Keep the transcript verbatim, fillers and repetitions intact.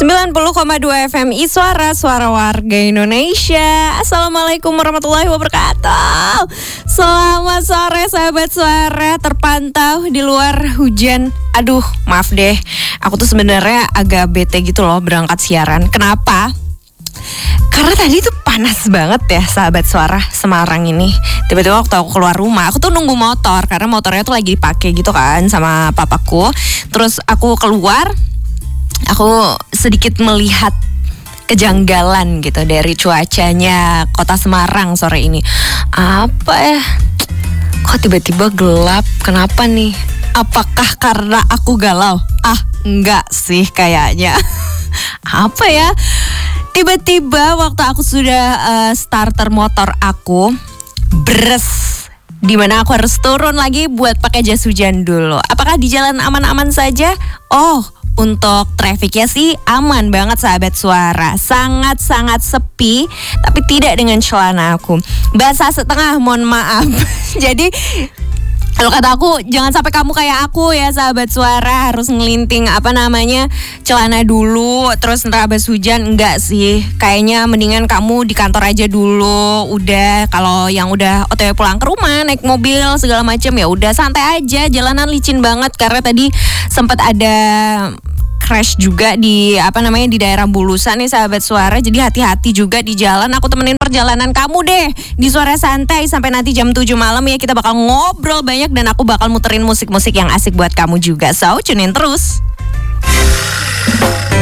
sembilan puluh koma dua F M Iswara, suara warga Indonesia. Assalamualaikum warahmatullahi wabarakatuh. Selamat sore sahabat suara. Terpantau di luar hujan. Aduh, maaf deh. Aku tuh sebenarnya agak bete gitu loh berangkat siaran. Kenapa? Karena tadi tuh panas banget ya sahabat suara Semarang ini. Tiba-tiba waktu aku keluar rumah, aku tuh nunggu motor karena motornya tuh lagi dipakai gitu kan sama papaku. Terus aku keluar, aku sedikit melihat kejanggalan gitu dari cuacanya kota Semarang sore ini. Apa ya? Kok tiba-tiba gelap? Kenapa nih? Apakah karena aku galau? Ah, enggak sih kayaknya. Apa ya? Tiba-tiba waktu aku sudah uh, starter motor aku bres, dimana aku harus turun lagi buat pakai jas hujan dulu. Apakah di jalan aman-aman saja? Oh, untuk trafiknya sih aman banget sahabat suara. Sangat-sangat sepi, tapi tidak dengan celana aku. Basah setengah, mohon maaf. Jadi kalau kata aku, jangan sampai kamu kayak aku ya sahabat suara, harus ngelinting apa namanya celana dulu, terus ntar habis hujan. Enggak sih, kayaknya mendingan kamu di kantor aja dulu. Udah, kalau yang udah O T W pulang ke rumah, naik mobil segala macam ya udah santai aja. Jalanan licin banget karena tadi sempat ada crash juga di apa namanya di daerah Bulusan nih sahabat suara. Jadi hati-hati juga di jalan. Aku temenin perjalanan kamu deh di Suara Santai sampai nanti jam tujuh malam ya. Kita bakal ngobrol banyak dan aku bakal muterin musik-musik yang asik buat kamu juga. So, tune in terus.